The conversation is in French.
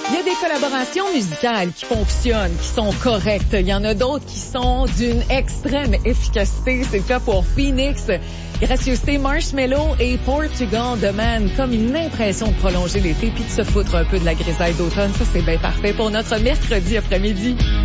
Il y a des collaborations musicales qui fonctionnent, qui sont correctes. Il y en a d'autres qui sont d'une extrême efficacité. C'est le cas pour Phoenix, Gracieuseté, Marshmello et Portugal The Man. Comme une impression de prolonger l'été puis de se foutre un peu de la grisaille d'automne. Ça, c'est bien parfait pour notre mercredi après-midi.